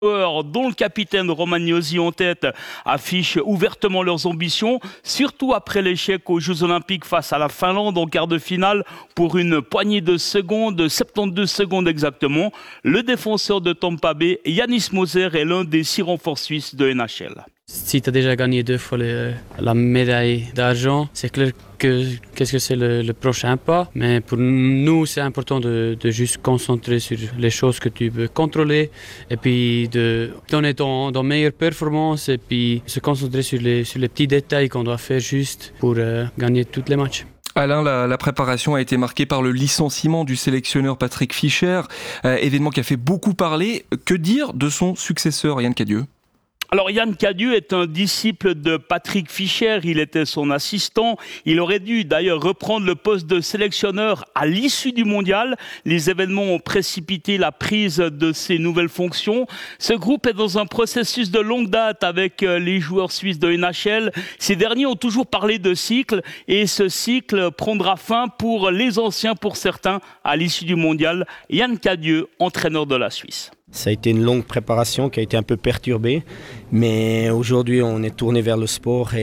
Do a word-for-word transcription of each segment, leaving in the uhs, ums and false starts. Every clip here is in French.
joueurs, dont le capitaine Romagnosi en tête, affichent ouvertement leurs ambitions, surtout après l'échec aux Jeux Olympiques face à la Finlande en quart de finale pour une poignée de secondes, soixante-douze secondes exactement. Le défenseur de Tampa Bay, Yanis Moser, est l'un des six renforts suisses de N H L. Si tu as déjà gagné deux fois le, la médaille d'argent, c'est clair que qu'est-ce que c'est le, le prochain pas. Mais pour nous, c'est important de, de juste concentrer sur les choses que tu peux contrôler et puis de donner ton, ton meilleure performance et puis se concentrer sur les, sur les petits détails qu'on doit faire juste pour euh, gagner tous les matchs. Alain, la, la préparation a été marquée par le licenciement du sélectionneur Patrick Fischer, euh, événement qui a fait beaucoup parler. Que dire de son successeur, Yann Cadieux ? Alors Yann Cadieux est un disciple de Patrick Fischer, il était son assistant. Il aurait dû d'ailleurs reprendre le poste de sélectionneur à l'issue du mondial. Les événements ont précipité la prise de ses nouvelles fonctions. Ce groupe est dans un processus de longue date avec les joueurs suisses de N H L. Ces derniers ont toujours parlé de cycle et ce cycle prendra fin pour les anciens, pour certains, à l'issue du mondial. Yann Cadieux, entraîneur de la Suisse. Ça a été une longue préparation qui a été un peu perturbée, mais aujourd'hui on est tourné vers le sport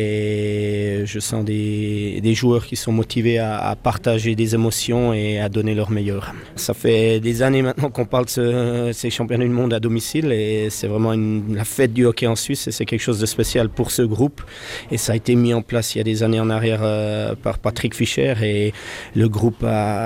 et je sens des, des joueurs qui sont motivés à, à partager des émotions et à donner leur meilleur. Ça fait des années maintenant qu'on parle de ce, ces championnats du monde à domicile et c'est vraiment une, la fête du hockey en Suisse et c'est quelque chose de spécial pour ce groupe. Et ça a été mis en place il y a des années en arrière euh, par Patrick Fischer et le groupe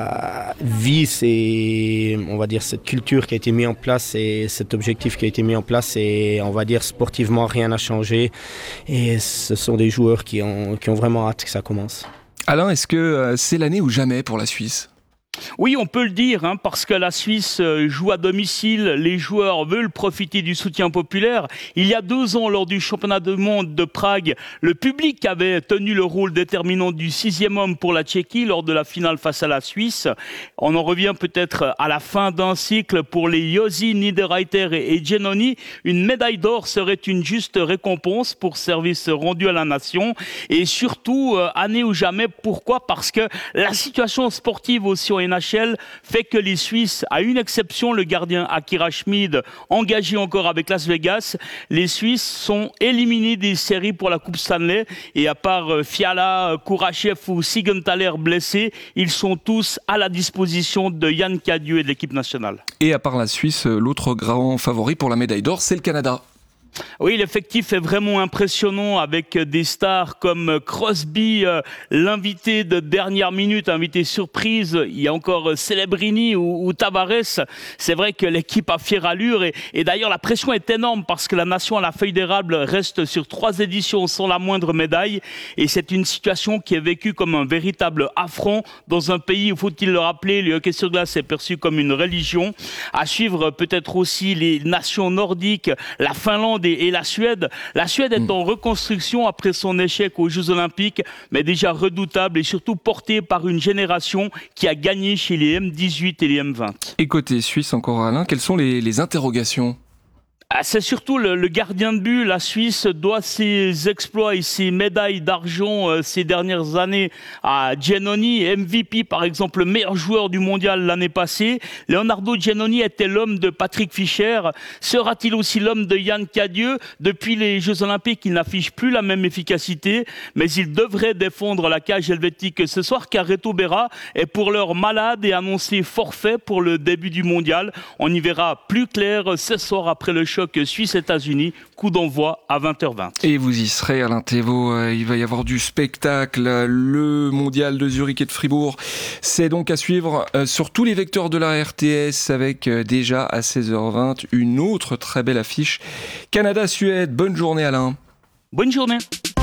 a vit ces, on va dire, cette culture qui a été mise en place et cet objectif qui a été mis en place et on va dire sportivement rien n'a changé et ce sont des joueurs qui ont, qui ont vraiment hâte que ça commence. Alain, est-ce que c'est l'année ou jamais pour la Suisse ? Oui, on peut le dire, hein, parce que la Suisse joue à domicile, les joueurs veulent profiter du soutien populaire. Il y a deux ans, lors du championnat du monde de Prague, le public avait tenu le rôle déterminant du sixième homme pour la Tchéquie lors de la finale face à la Suisse. On en revient peut-être à la fin d'un cycle pour les Josi, Niederreiter et Giannoni. Une médaille d'or serait une juste récompense pour service rendu à la nation. Et surtout, euh, année ou jamais, pourquoi ? Parce que la situation sportive aussi en N H L fait que les Suisses, à une exception, le gardien Akira Schmid, engagé encore avec Las Vegas, les Suisses sont éliminés des séries pour la Coupe Stanley et à part Fiala, Kourachev ou Siegenthaler blessés, ils sont tous à la disposition de Yann Cadieux et de l'équipe nationale. Et à part la Suisse, l'autre grand favori pour la médaille d'or, c'est le Canada. Oui, l'effectif est vraiment impressionnant avec des stars comme Crosby, euh, l'invité de dernière minute, invité surprise. Il y a encore Celebrini ou, ou Tavares. C'est vrai que l'équipe a fière allure et, et d'ailleurs la pression est énorme parce que la nation à la feuille d'érable reste sur trois éditions sans la moindre médaille et c'est une situation qui est vécue comme un véritable affront dans un pays où, faut-il le rappeler, le hockey sur glace est perçu comme une religion. À suivre peut-être aussi les nations nordiques, la Finlande et la Suède. La Suède est en reconstruction après son échec aux Jeux Olympiques, mais déjà redoutable et surtout portée par une génération qui a gagné chez les M dix-huit et les M vingt. Et côté Suisse, encore Alain, quelles sont les, les interrogations ? C'est surtout le, le gardien de but. La Suisse doit ses exploits et ses médailles d'argent euh, ces dernières années à Giannoni, M V P par exemple, le meilleur joueur du mondial l'année passée. Leonardo Giannoni était l'homme de Patrick Fischer. Sera-t-il aussi l'homme de Yann Cadieux ? Depuis les Jeux Olympiques, il n'affiche plus la même efficacité, mais il devrait défendre la cage helvétique ce soir car Reto Berra est pour l'heure malade et annoncé forfait pour le début du mondial. On y verra plus clair ce soir après le choc Suisse-États-Unis, coup d'envoi à vingt heures vingt. Et vous y serez, Alain Thévault, euh, il va y avoir du spectacle, le mondial de Zurich et de Fribourg, c'est donc à suivre euh, sur tous les vecteurs de la R T S avec euh, déjà à seize heures vingt une autre très belle affiche, Canada-Suède. Bonne journée Alain. Bonne journée.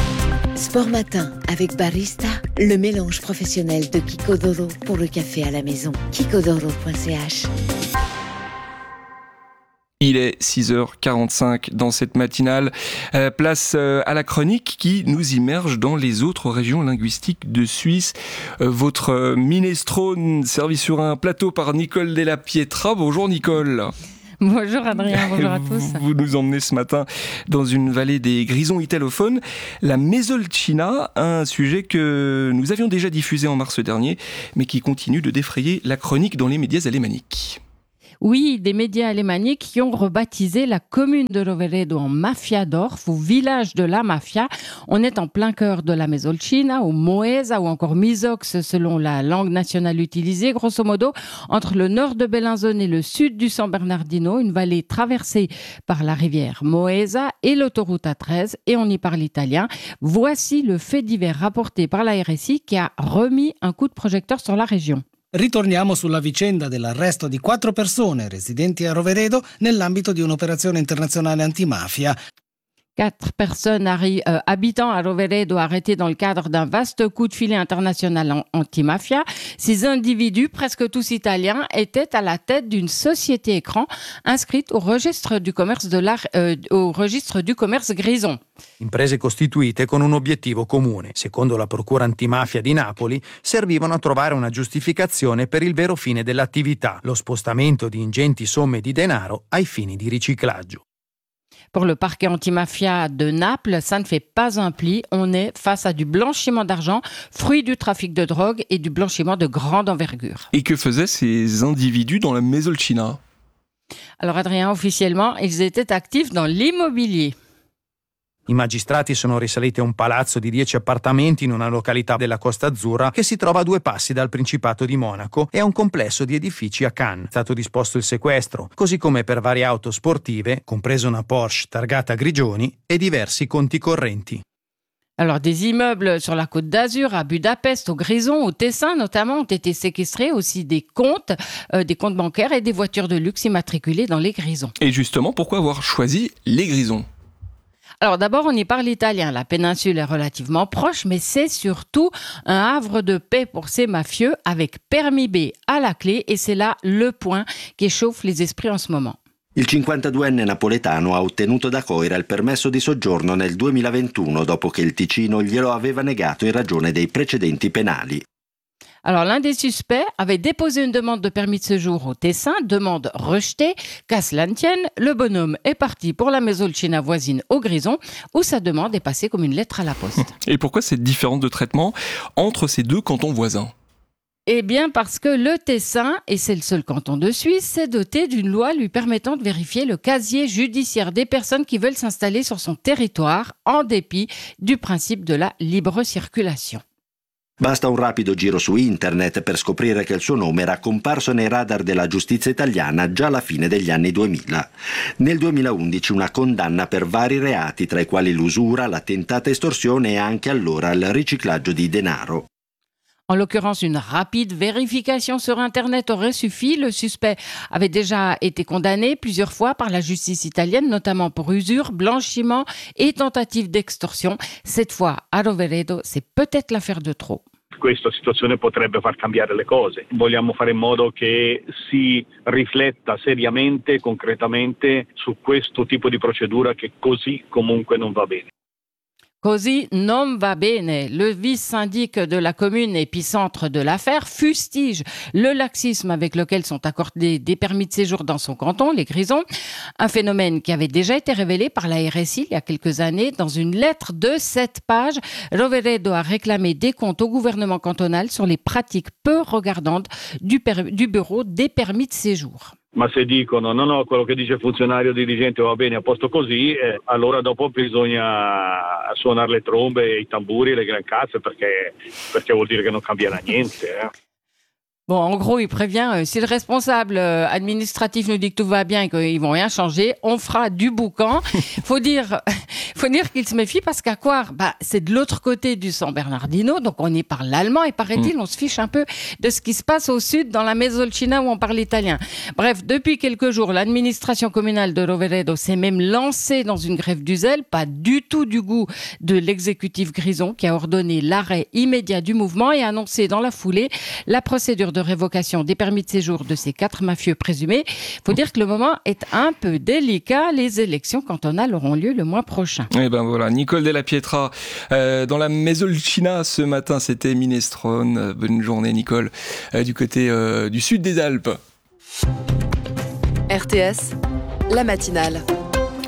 Sport Matin avec Barista, le mélange professionnel de Kikodoro pour le café à la maison. kikodoro point c h. Il est six heures quarante-cinq dans cette matinale. Euh, place euh, à la chronique qui nous immerge dans les autres régions linguistiques de Suisse. Euh, votre euh, minestrone servi sur un plateau par Nicole Della Pietra. Bonjour Nicole. Bonjour Adrien, bonjour à tous. Vous nous emmenez ce matin dans une vallée des grisons italophones, la Mesolcina, un sujet que nous avions déjà diffusé en mars dernier, mais qui continue de défrayer la chronique dans les médias alémaniques. Oui, des médias alémaniques qui ont rebaptisé la commune de Roveredo en Mafiadorf, ou village de la mafia. On est en plein cœur de la Mesolcina, ou Moesa, ou encore Misox, selon la langue nationale utilisée. Grosso modo, entre le nord de Bellinzone et le sud du San Bernardino, une vallée traversée par la rivière Moesa et l'autoroute A treize, et on y parle italien. Voici le fait divers rapporté par la R S I qui a remis un coup de projecteur sur la région. Ritorniamo sulla vicenda dell'arresto di quattro persone residenti a Roveredo nell'ambito di un'operazione internazionale antimafia. Quatre personnes arri- euh, habitant à Roveredo arrêtées dans le cadre d'un vaste coup de filet international en- anti-mafia. Ces individus, presque tous italiens, étaient à la tête d'une société écran inscrite au registre du commerce, de l'art, euh, au registre du commerce Grison. Imprese costituite con un obiettivo comune. Secondo la Procura antimafia di Napoli, servivano a trovare una giustificazione per il vero fine dell'attività, lo spostamento di ingenti somme di denaro ai fini di riciclaggio. Pour le parquet antimafia de Naples, ça ne fait pas un pli. On est face à du blanchiment d'argent, fruit du trafic de drogue et du blanchiment de grande envergure. Et que faisaient ces individus dans la Mesolcina ? Alors Adrien, officiellement, ils étaient actifs dans l'immobilier. I magistrati sono risaliti a un palazzo di dieci appartamenti in una località della Costa Azzurra che si trova a due passi dal Principato di Monaco e a un complesso di edifici a Cannes. È stato disposto il sequestro, così come per varie auto sportive, compresa una Porsche targata Grigioni e diversi conti correnti. Alors, des immeubles sur la Côte d'Azur, à Budapest, au Grison, au Tessin notamment, ont été séquestrés, aussi des comptes, euh, des comptes bancaires et des voitures de luxe immatriculées dans les Grisons. Et justement, pourquoi avoir choisi les Grisons ? Alors d'abord, on y parle italien. La péninsule est relativement proche, mais c'est surtout un havre de paix pour ces mafieux avec permis B à la clé, et c'est là le point qui échauffe les esprits en ce moment. Il cinquantaduenne napoletano ha ottenuto da Coira il permesso di soggiorno nel duemilaventuno dopo che il Ticino glielo aveva negato in ragione dei precedenti penali. Alors, l'un des suspects avait déposé une demande de permis de séjour au Tessin, demande rejetée. Qu'à cela ne tienne, le bonhomme est parti pour la Mesolcina voisine au Grison, où sa demande est passée comme une lettre à la poste. Et pourquoi cette différence de traitement entre ces deux cantons voisins ? Eh bien, parce que le Tessin, et c'est le seul canton de Suisse, s'est doté d'une loi lui permettant de vérifier le casier judiciaire des personnes qui veulent s'installer sur son territoire, en dépit du principe de la libre circulation. Basta un rapido giro su internet per scoprire che il suo nome era comparso nei radar della giustizia italiana già alla fine degli anni duemila. Nel duemilaundici una condanna per vari reati, tra i quali l'usura, la tentata estorsione e anche allora il riciclaggio di denaro. En l'occurrence, une rapide vérification sur Internet aurait suffi. Le suspect avait déjà été condamné plusieurs fois par la justice italienne, notamment pour usure, blanchiment et tentative d'extorsion. Cette fois, à Roveredo, c'est peut-être l'affaire de trop. Questa situazione potrebbe far cambiare le cose. Vogliamo fare in modo che si rifletta seriamente e concretamente su questo tipo di procedura che così comunque non va bene. Così non va bene. Le vice-syndic de la commune épicentre de l'affaire fustige le laxisme avec lequel sont accordés des permis de séjour dans son canton, les Grisons. Un phénomène qui avait déjà été révélé par la R S I il y a quelques années. Dans une lettre de sept pages, Roveredo a réclamé des comptes au gouvernement cantonal sur les pratiques peu regardantes du, per- du bureau des permis de séjour. Ma se dicono no, no, quello che dice il funzionario dirigente va bene, a posto così, eh, allora dopo bisogna suonare le trombe, i tamburi e le gran casse perché, perché vuol dire che non cambierà niente. Eh. Bon, en gros, il prévient, euh, si le responsable euh, administratif nous dit que tout va bien et qu'ils vont rien changer, on fera du boucan. Faut dire, faut dire qu'il se méfie parce qu'à Coire, bah, c'est de l'autre côté du San Bernardino, donc on y parle l'allemand et paraît-il, mmh. on se fiche un peu de ce qui se passe au sud dans la Mesolcina où on parle italien. Bref, depuis quelques jours, l'administration communale de Roveredo s'est même lancée dans une grève du zèle, pas du tout du goût de l'exécutif Grison qui a ordonné l'arrêt immédiat du mouvement et a annoncé dans la foulée la procédure de de révocation des permis de séjour de ces quatre mafieux présumés. Il faut dire que le moment est un peu délicat. Les élections cantonales auront lieu le mois prochain. Et ben voilà, Nicole Della Pietra euh, dans la Mesolcina ce matin, c'était Minestrone. Bonne journée Nicole, euh, du côté euh, du sud des Alpes. R T S, la matinale.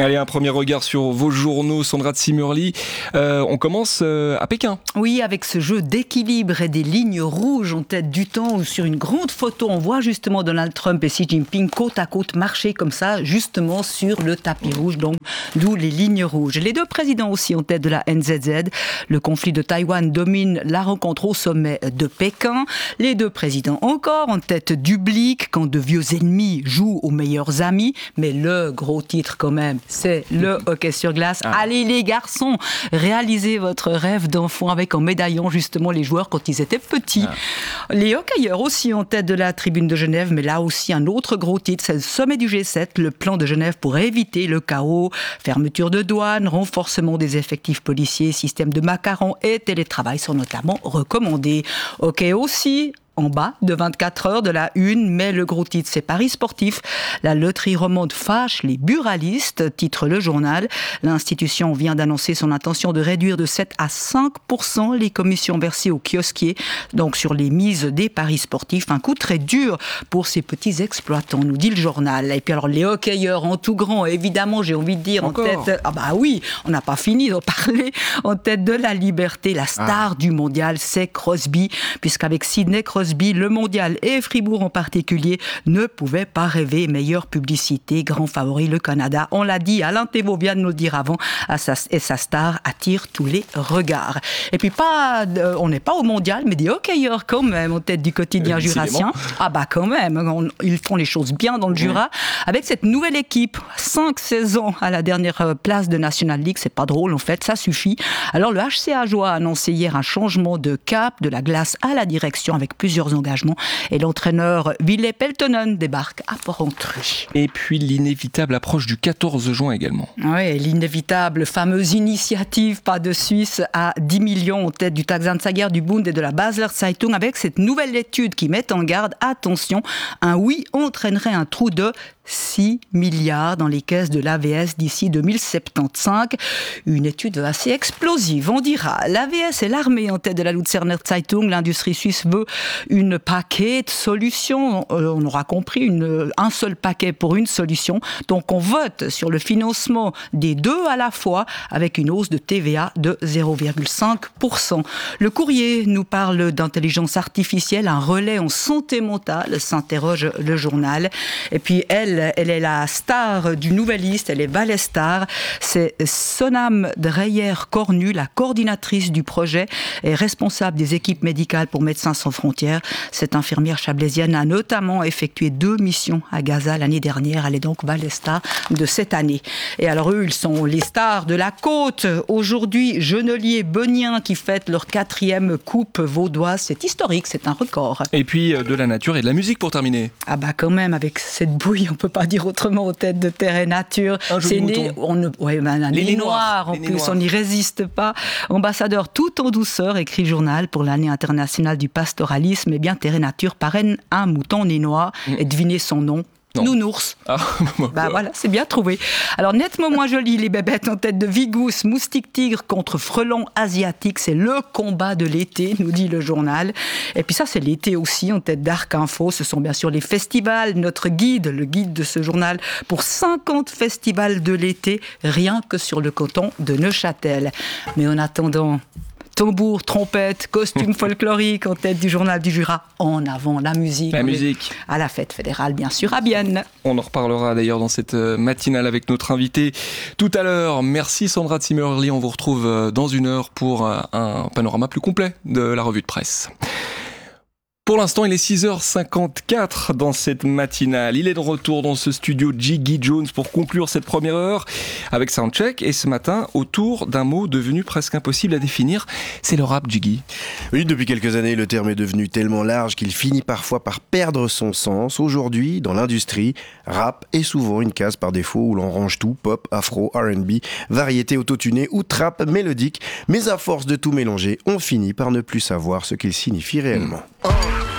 Allez, un premier regard sur vos journaux, Sandra Zimmerli. Euh, on commence euh, à Pékin. Oui, avec ce jeu d'équilibre et des lignes rouges en tête du temps, où sur une grande photo, on voit justement Donald Trump et Xi Jinping côte à côte marcher comme ça, justement sur le tapis rouge, donc d'où les lignes rouges. Les deux présidents aussi en tête de la N Z Z. Le conflit de Taïwan domine la rencontre au sommet de Pékin. Les deux présidents encore en tête du Blick, quand de vieux ennemis jouent aux meilleurs amis. Mais le gros titre quand même, c'est le hockey sur glace. Ah. Allez les garçons, réalisez votre rêve d'enfant avec en médaillant justement les joueurs quand ils étaient petits. Ah. Les hockeyeurs aussi en tête de la tribune de Genève, mais là aussi un autre gros titre, c'est le sommet du G sept, le plan de Genève pour éviter le chaos, fermeture de douane, renforcement des effectifs policiers, système de macarons et télétravail sont notamment recommandés. Hockey aussi, en bas de vingt-quatre heures de la une, mais le gros titre c'est Paris sportif. La loterie romande fâche les buralistes, titre le journal. L'institution vient d'annoncer son intention de réduire de sept à cinq pour cent les commissions versées aux kiosquiers, donc sur les mises des paris sportifs. Un coup très dur pour ces petits exploitants, nous dit le journal. Et puis alors les hockeyeurs en tout grand, évidemment j'ai envie de dire Encore. en tête, ah bah oui, on n'a pas fini d'en parler, en tête de la liberté, la star ah. du mondial c'est Crosby, puisqu'avec Sidney Crosby, le mondial et Fribourg en particulier ne pouvaient pas rêver. Meilleure publicité, grand favori le Canada. On l'a dit, Alain Thébault vient de nous le dire avant, et sa star attire tous les regards. Et puis pas, on n'est pas au mondial, mais des hockeyeurs quand même en tête du quotidien euh, jurassien. Ah bah quand même, on, ils font les choses bien dans le Jura. Mmh. Avec cette nouvelle équipe, cinq saisons à la dernière place de National League, c'est pas drôle en fait, ça suffit. Alors le H C A Joie a annoncé hier un changement de cap, de la glace à la direction avec plusieurs engagements. Et l'entraîneur Ville Peltonen débarque à Porrentruy. Et puis l'inévitable approche du quatorze juin également. Oui, l'inévitable fameuse initiative Pas de Suisse à dix millions en tête du Taxanzeiger, du Bund et de la Basler Zeitung, avec cette nouvelle étude qui met en garde, attention, un oui entraînerait un trou de six milliards dans les caisses de l'A V S d'ici deux mille soixante-quinze. Une étude assez explosive, on dira. L'A V S et l'armée en tête de la Luzerner Zeitung. L'industrie suisse veut une paquet de solutions. Euh, on aura compris, une, un seul paquet pour une solution. Donc on vote sur le financement des deux à la fois avec une hausse de T V A de zéro virgule cinq pour cent. Le Courrier nous parle d'intelligence artificielle, un relais en santé mentale, s'interroge le journal. Et puis elle, Elle est la star du Nouvelliste, elle est Valestar. C'est Sonam Dreyer-Cornu, la coordinatrice du projet et responsable des équipes médicales pour Médecins sans frontières. Cette infirmière chablaisienne a notamment effectué deux missions à Gaza l'année dernière. Elle est donc Valestar de cette année. Et alors eux, ils sont les stars de la côte. Aujourd'hui, Genelier-Benien qui fêtent leur quatrième coupe vaudoise. C'est historique, c'est un record. Et puis de la nature et de la musique pour terminer. Ah bah quand même, avec cette bouille, on peut pas dire autrement aux têtes de terre et nature. Un c'est né, on ne, ouais, ben, un les nez noir en plus, noirs. On n'y résiste pas. Ambassadeur tout en douceur, écrit journal pour l'année internationale du pastoralisme. Eh bien, terre et nature parraine un mouton nez noir mmh. et devinez son nom. Non. Nounours. Ah, bah voilà, c'est bien trouvé. Alors, nettement moins joli, les bébêtes en tête de Vigous, moustique tigre contre frelon asiatique. C'est le combat de l'été, nous dit le journal. Et puis ça, c'est l'été aussi, en tête d'Arc Info. Ce sont bien sûr les festivals. Notre guide, le guide de ce journal, pour cinquante festivals de l'été, rien que sur le canton de Neuchâtel. Mais en attendant... Tambour, trompette, costume folklorique en tête du journal du Jura. En avant la musique. La musique. À la fête fédérale, bien sûr, à Bienne. On en reparlera d'ailleurs dans cette matinale avec notre invité tout à l'heure. Merci Sandra Zimmerli. On vous retrouve dans une heure pour un panorama plus complet de la revue de presse. Pour l'instant, il est six heures cinquante-quatre dans cette matinale. Il est de retour dans ce studio Jiggy Jones pour conclure cette première heure avec Soundcheck. Et ce matin, autour d'un mot devenu presque impossible à définir, c'est le rap, Jiggy. Oui, depuis quelques années, le terme est devenu tellement large qu'il finit parfois par perdre son sens. Aujourd'hui, dans l'industrie, rap est souvent une case par défaut où l'on range tout, pop, afro, R and B, variété autotunée ou trap mélodique. Mais à force de tout mélanger, on finit par ne plus savoir ce qu'il signifie réellement. Mmh.